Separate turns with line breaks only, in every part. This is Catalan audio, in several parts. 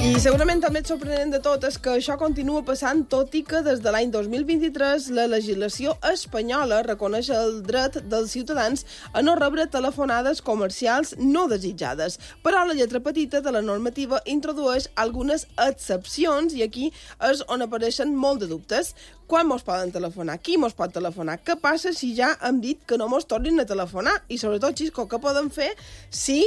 I segurament el més sorprenent de tot és que això continua passant, tot i que des de l'any 2023 la legislació espanyola reconeix el dret dels ciutadans a no rebre telefonades comercials no desitjades. Però la lletra petita de la normativa introdueix algunes excepcions i aquí és on apareixen molt de dubtes. Quan mos poden telefonar? Qui mos pot telefonar? Què passa si ja hem dit que no mos tornin a telefonar? I sobretot, Xisco, què poden fer si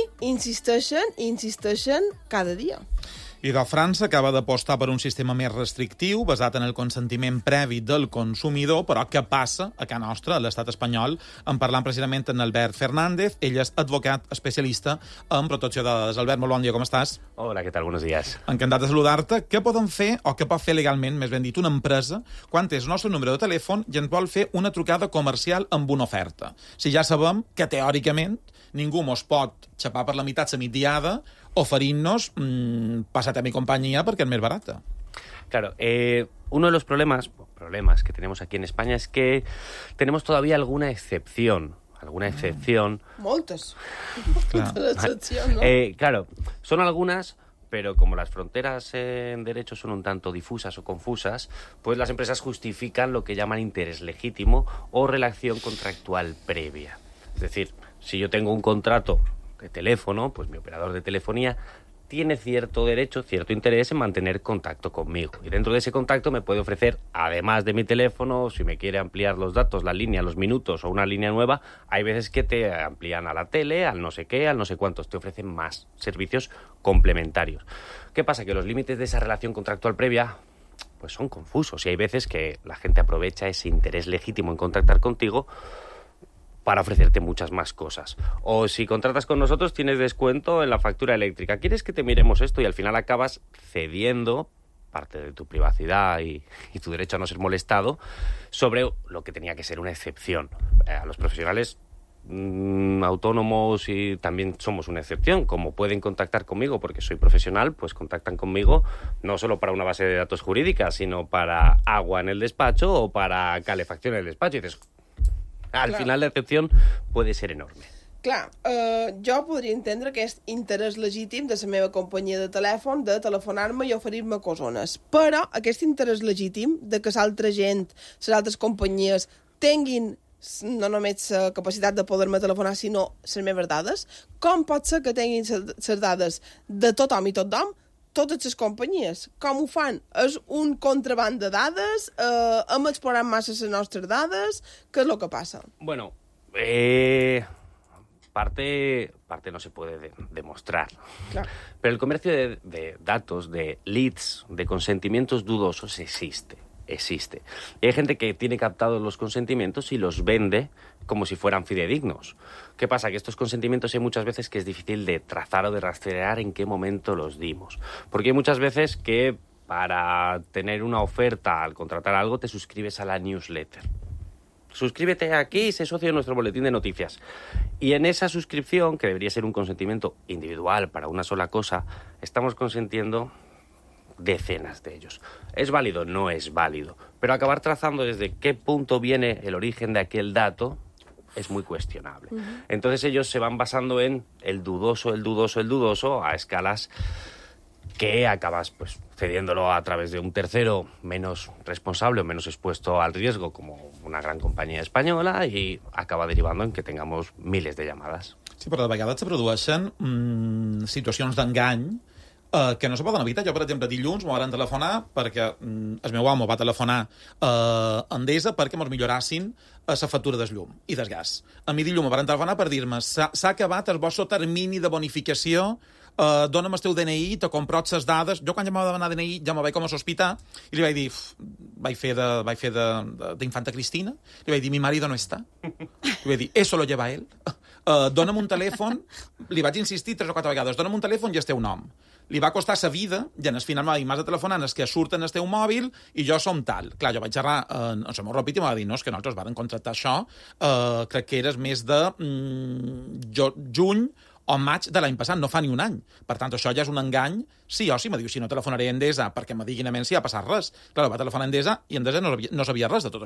insisteixen cada dia?
I de França acaba d'apostar per un sistema més restrictiu, basat en el consentiment previ del consumidor, però què passa a casa nostra, a l'estat espanyol? En parlant precisament amb Albert Fernández, ell és advocat especialista en protecció de dades. Albert, molt bon dia, com estàs?
Hola, què tal? Buenos días.
Encantat de saludar-te. Què poden fer, o què pot fer legalment, més ben dit, una empresa, quan té el nostre número de telèfon i ens vol fer una trucada comercial amb una oferta? Si ja sabem que, teòricament, ningú mos pot xapar per la meitat la migdiada oferint-nos passat a mi companyia perquè és més barata.
Claro, uno de los problemas que tenemos aquí en España es que tenemos todavía alguna excepción.
Moltes.
Clar.
Excepcions, ¿no?
Claro, son algunas, pero como las fronteras en derecho son un tanto difusas o confusas, pues las empresas justifican lo que llaman interés legítimo o relación contractual previa. Es decir, si yo tengo un contrato de teléfono, pues mi operador de telefonía tiene cierto derecho, cierto interés en mantener contacto conmigo. Y dentro de ese contacto me puede ofrecer, además de mi teléfono, si me quiere ampliar los datos, la línea, los minutos o una línea nueva, hay veces que te amplían a la tele, al no sé qué, al no sé cuántos, te ofrecen más servicios complementarios. ¿Qué pasa? Que los límites de esa relación contractual previa pues son confusos y hay veces que la gente aprovecha ese interés legítimo en contactar contigo para ofrecerte muchas más cosas. O si contratas con nosotros tienes descuento en la factura eléctrica. ¿Quieres que te miremos esto? Y al final acabas cediendo parte de tu privacidad y tu derecho a no ser molestado sobre lo que tenía que ser una excepción. A los profesionales autónomos y también somos una excepción. Como pueden contactar conmigo porque soy profesional, pues contactan conmigo no solo para una base de datos jurídica, sino para agua en el despacho o para calefacción en el despacho. Y dices, al final la excepció puede ser enorme.
Clar, jo podria entendre aquest interès legítim de la meva companyia de telèfon de telefonar-me i oferir-me cosones. Però aquest interès legítim de que l'altra gent, les altres companyies, tinguin no només la capacitat de poder-me telefonar, sinó les meves dades, com pot ser que tinguin les dades de tothom i tothom, totes les companyies? Com ho fan? És un contraband de dades? Hem explorat massa les nostres dades? Què és el que passa?
Bueno, parte no se puede demostrar.
Claro.
Pero el comercio de datos, de leads, de consentimientos dudosos existe. Y hay gente que tiene captados los consentimientos y los vende como si fueran fidedignos. ¿Qué pasa? Que estos consentimientos hay muchas veces que es difícil de trazar o de rastrear en qué momento los dimos. Porque hay muchas veces que para tener una oferta al contratar algo te suscribes a la newsletter. Suscríbete aquí y sé socio de nuestro boletín de noticias. Y en esa suscripción, que debería ser un consentimiento individual para una sola cosa, estamos consentiendo decenas de ellos. ¿Es válido? No es válido. Pero acabar trazando desde qué punto viene el origen de aquel dato es muy cuestionable. Entonces ellos se van basando en el dudoso a escalas que acabas pues cediéndolo a través de un tercero menos responsable o menos expuesto al riesgo, como una gran compañía española, y acaba derivando en que tengamos miles de llamadas.
Sí, però de vegades se produeixen situacions d'engany que no se poden evitar. Jo, per exemple, dilluns m'ho van telefonar perquè el meu home va telefonar a Endesa perquè mos millorassin la factura del llum i del gas. A mi dilluns m'ho van telefonar per dir-me s'ha acabat el vostre termini de bonificació, dona'm el teu DNI, te compro les dades. Jo quan ja m'ha de demanar DNI ja me vaig com a sospitar i li vaig dir, vaig fer d'infanta Cristina, li vaig dir, mi marido no està. Li vaig dir, eso lo lleva él. Dona'm un telèfon, li vaig insistir 3 o 4 vegades, dona'm un telèfon i el teu nom. Li va costar sa vida, i al final m'has de telefonar els que surten el teu mòbil i jo som tal. Clar, jo vaig xerrar en el meu ròpid i m'ha dit, no, és que nosaltres vàrem contractar això, crec que era més de juny o maig de l'any passat, no fa ni un any. Per tant, això ja és un engany sí o sí. Me diu, si no telefonaré a Endesa perquè me diguin a menys si ha passat res. Clar, va telefonar a Endesa i Endesa no sabia res de tot